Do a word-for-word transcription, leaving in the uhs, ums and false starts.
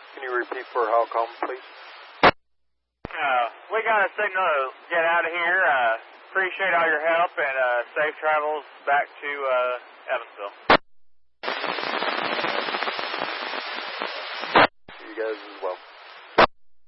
Can you repeat for Halcom, please? Uh, we got a signal to get out of here. Uh, appreciate all your help and uh, safe travels back to uh, Evansville.